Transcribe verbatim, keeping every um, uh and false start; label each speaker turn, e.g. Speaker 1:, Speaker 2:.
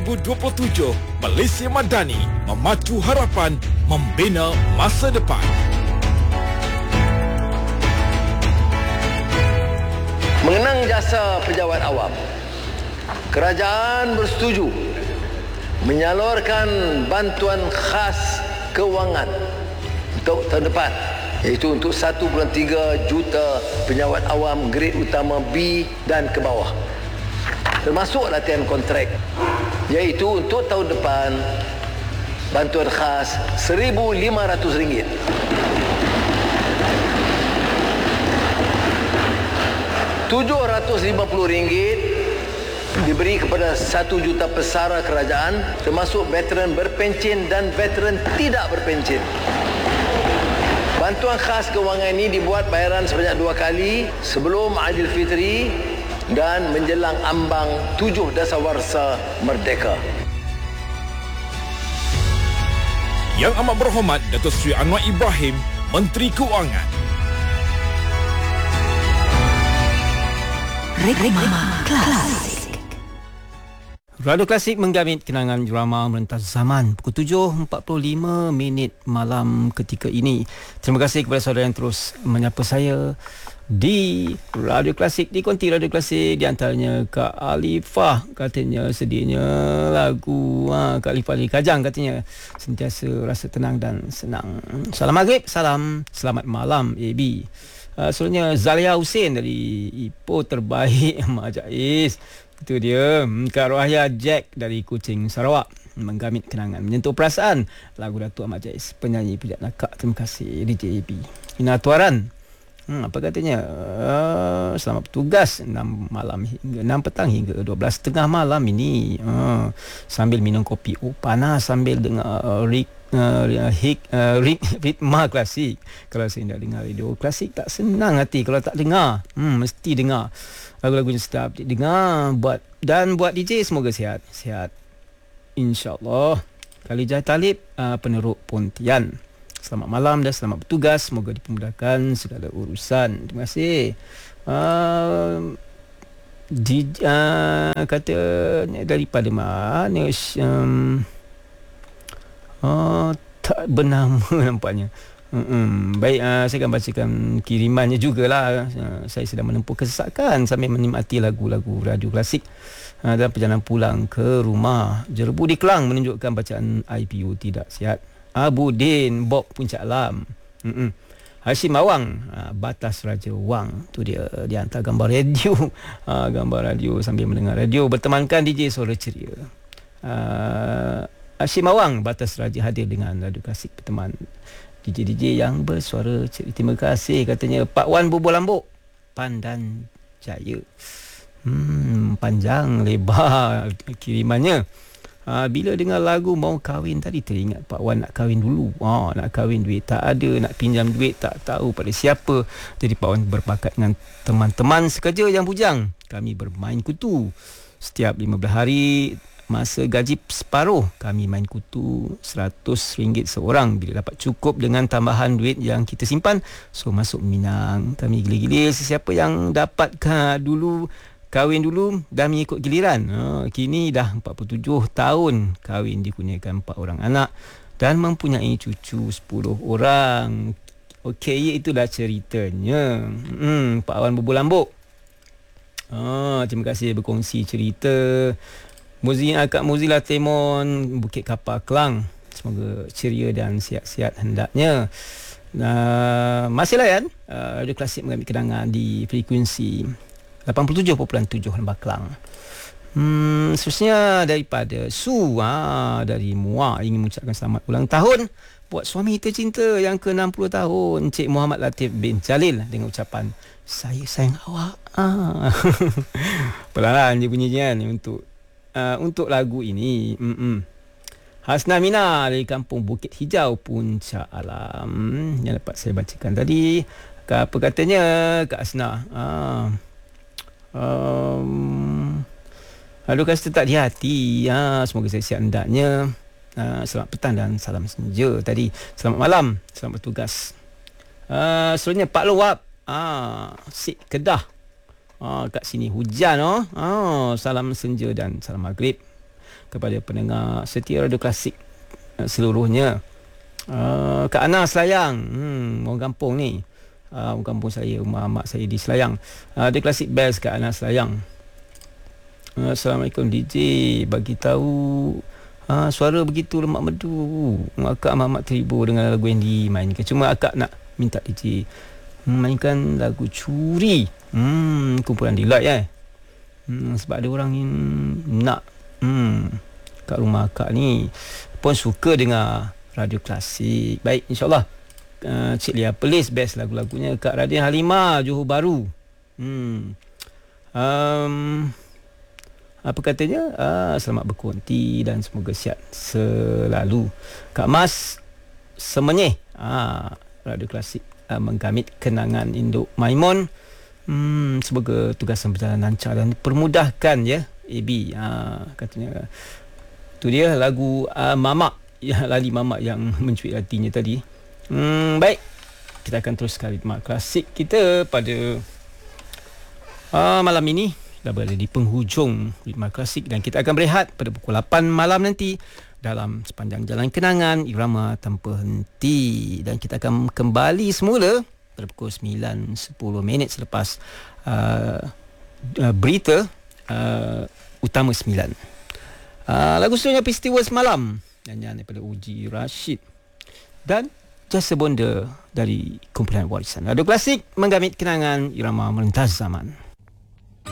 Speaker 1: ribu dua puluh tujuh, Malaysia Madani memacu harapan, membina masa depan.
Speaker 2: Mengenang jasa pejabat awam, kerajaan bersetuju menyalurkan bantuan khas kewangan untuk tahun depan, iaitu untuk satu perpuluhan tiga juta pejabat awam grade utama B dan ke bawah, termasuk latihan kontrak, iaitu untuk tahun depan bantuan khas seribu lima ratus ringgit. tujuh ratus lima puluh ringgit diberi kepada satu juta pesara kerajaan, termasuk veteran berpencen dan veteran tidak berpencen. Bantuan khas kewangan ini dibuat bayaran sebanyak dua kali sebelum Aidilfitri dan menjelang ambang tujuh dasawarsa merdeka.
Speaker 1: Yang Amat Berhormat Datuk Seri Anwar Ibrahim, Menteri Keuangan.
Speaker 3: Rema Klasik. Radio Klasik menggamit kenangan drama merentas zaman pukul tujuh empat puluh lima minit malam ketika ini. Terima kasih kepada saudara yang terus menyapa saya di Radio Klasik, di konti Radio Klasik, di antaranya Kak Alifah katanya sedianya lagu ha, Kak Alifah di Kajang katanya sentiasa rasa tenang dan senang. Salam maghrib, salam selamat malam A B. Uh, Selanjutnya Zalia Hussein dari Ipoh terbaik Mak Jais. Itu dia. Kak Rohaya Jack dari Kuching Sarawak, menggamit kenangan menyentuh perasaan lagu Datuk Ahmad Jais, penyanyi pijak nakak. Terima kasih D J A B. Ina Tuaran, hmm, apa katanya, uh, selamat bertugas enam malam hingga enam petang hingga dua belas tengah malam ini, uh, sambil minum kopi oh panas, sambil dengar uh, Rick Uh, hik, uh, ritma klasik. Kalau saya tidak dengar radio klasik, tak senang hati kalau tak dengar. hmm, Mesti dengar lagu-lagunya sedap, dengar buat. Dan buat D J semoga sihat sihat InsyaAllah. Khalijah Talib, uh, peneruk Pontian, selamat malam dan selamat bertugas, semoga dipermudahkan segala urusan. Terima kasih. uh, di, uh, Katanya daripada mana, um, Oh, tak bernama nampaknya. Hmm, baik, uh, saya akan bacakan kirimannya jugalah. Uh, saya sedang menempuh kesesakan sambil menikmati lagu-lagu radio klasik uh, dan perjalanan pulang ke rumah. Jerebu di Kelang menunjukkan bacaan I P U tidak sihat. Abu Din Bob Puncak Alam. Hmm. Hashim Awang, uh, Batas Raja Wang. Tu dia, dia hantar gambar radio. Uh, gambar radio sambil mendengar radio, bertemankan D J Suara Ceria. Uh, Hashim Awang, Batas Raja hadir dengan Radio Klasik berteman D J-D J yang bersuara ceria. Terima kasih katanya. Pak Wan Bubur Lambuk, Pandan Jaya. Hmm, panjang lebar kirimannya. Ha, bila dengar lagu Mau Kahwin tadi, teringat Pak Wan nak kahwin dulu. Ha, nak kahwin, duit tak ada, nak pinjam duit tak tahu pada siapa. Jadi Pak Wan berpakat dengan teman-teman sekerja yang bujang. Kami bermain kutu setiap lima belas hari. Masa gaji separuh, kami main kutu seratus ringgit seorang. Bila dapat cukup dengan tambahan duit yang kita simpan, so masuk minang. Kami gila-gila sesiapa yang dapat dulu, kahwin dulu dan mengikut giliran. Ha, kini dah empat puluh tujuh tahun kahwin, dikurniakan empat orang anak dan mempunyai cucu sepuluh orang. Okey, itulah ceritanya. Hmm, Pak Wan Bubur Lambuk. Ha, terima kasih berkongsi cerita. Muzina Kak Muzila Temon, Bukit Kapar Kelang, semoga ceria dan sihat-sihat hendaknya. Uh, masih layan uh, Radio Klasik mengambil kenangan di frekuensi lapan puluh tujuh perpuluhan tujuh Lembah Kelang. Hmm, seterusnya daripada Su, ha, dari Muar, ingin mengucapkan selamat ulang tahun buat suami tercinta yang ke enam puluh tahun, Encik Muhammad Latif bin Jalil, dengan ucapan saya sayang awak. Ah. Pelan-pelan dia bunyinya kan untuk Uh, untuk lagu ini. Mm-mm. Hasna Mina dari Kampung Bukit Hijau, Puncak Alam, yang dapat saya bacakan tadi. Apa katanya Kak Hasna? Ah. Um, Aduh, kata tak di hati. Ah, semoga saya sihat hendaknya. Ah, selamat petang dan salam senja tadi. Selamat malam, selamat bertugas. Ah, selanjutnya Pak Luwab, ah, Sik Kedah. Ah, kat sini hujan oh. Ah, salam senja dan salam maghrib. kepada pendengar setia Radio Klasik uh, seluruhnya. Uh, Kak Ana Selayang, hmm, orang kampung ni. Uh, orang kampung saya, rumah mak saya di Selayang. Uh, Radio Klasik best Kak Ana Selayang. Uh, Assalamualaikum D J, bagi tahu uh, suara begitu lemak merdu. Akak amat terhibur dengan lagu yang dimainkan. Cuma akak nak minta D J mainkan lagu Curi. Hmm, kumpulan Delight eh. Hmm, sebab ada orang yang nak hmm, kat rumah akak ni pun suka dengar Radio Klasik. Baik, insyaAllah uh, Cik Lia Pelis best lagu-lagunya. Kak Radin Halimah, Johor Bahru. Hmm. Um, apa katanya? Uh, selamat berkonti dan semoga sihat selalu. Kak Mas Semenyih, uh, Radio Klasik uh, menggamit kenangan induk Maimun. Hmm, semoga tugasan berjalan lancar dan dipermudahkan ya. A B uh, katanya. Tu dia lagu uh, Mamak. Ya, Lali Mamak yang mencuit hatinya tadi. Hmm, baik. Kita akan teruskan ritma klasik kita pada uh, malam ini. Dah berada di penghujung ritma klasik dan kita akan berehat pada pukul lapan malam nanti dalam sepanjang jalan kenangan irama tanpa henti. Dan kita akan kembali semula pada pukul sembilan sepuluh minit selepas uh, uh, berita uh, utama sembilan. Uh, lagu seterusnya Peristiwa Semalam, nyanyian daripada Uji Rashid dan Jasa Bonda dari kumpulan Warisan. Radio Klasik menggamit kenangan irama melintas zaman.